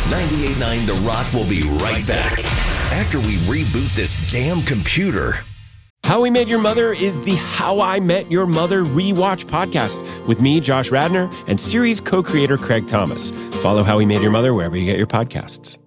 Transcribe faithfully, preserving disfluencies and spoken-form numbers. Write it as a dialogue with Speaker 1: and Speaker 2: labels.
Speaker 1: ninety-eight point nine The Rock will be right back after we reboot this damn computer.
Speaker 2: How We Met Your Mother is the How I Met Your Mother rewatch podcast with me, Josh Radnor, and series co-creator Craig Thomas. Follow How We Met Your Mother wherever you get your podcasts.